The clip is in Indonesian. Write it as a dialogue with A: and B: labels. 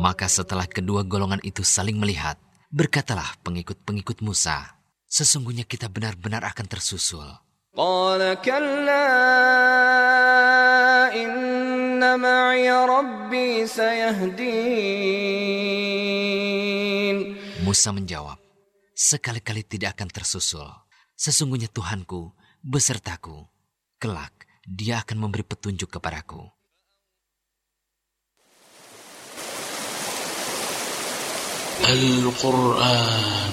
A: Maka setelah kedua golongan itu saling melihat, berkatalah pengikut-pengikut Musa, sesungguhnya kita benar-benar akan tersusul.
B: قال كلا إن معي ربي سيهدين.
A: Musa menjawab, sekali-kali tidak akan tersusul. Sesungguhnya Tuhanku besertaku. Kelak Dia akan memberi petunjuk kepadaku.
C: Al-Quran